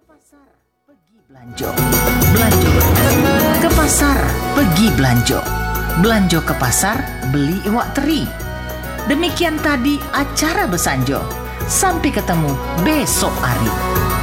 pasar pergi belanja. Ke pasar pergi belanja. Belanja ke pasar beli iwak teri. Demikian tadi acara Besanjo. Sampai ketemu besok hari.